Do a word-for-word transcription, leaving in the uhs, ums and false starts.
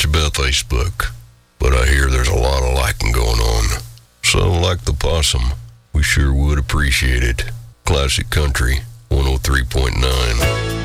about Facebook, but I hear there's a lot of liking going on. So, like the possum, we sure would appreciate it. Classic Country one oh three point nine.